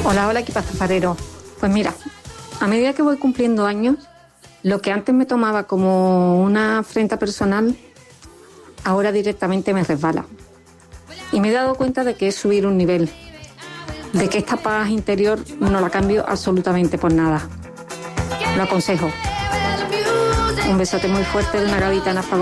Hola, hola, equipazo farero. Pues mira, a medida que voy cumpliendo años, lo que antes me tomaba como una afrenta personal, ahora directamente me resbala. Y me he dado cuenta de que es subir un nivel, de que esta paz interior no la cambio absolutamente por nada. Lo aconsejo. Un besote muy fuerte de una gaditana favorita.